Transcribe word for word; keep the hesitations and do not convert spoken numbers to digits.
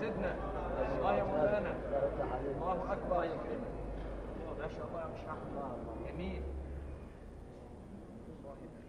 سيدنا الله يا مولانا الله اكبر يا كريم ما شاء الله يا مش احمد جميل